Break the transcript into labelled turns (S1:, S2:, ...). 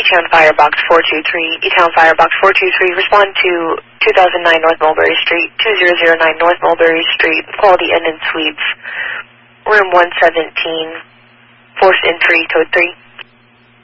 S1: E-Town Firebox 423. E-Town Firebox 423, respond to 2009 North Mulberry Street, 2009 North Mulberry Street, Quality Inn and Suites, room 117, forced entry, code 3.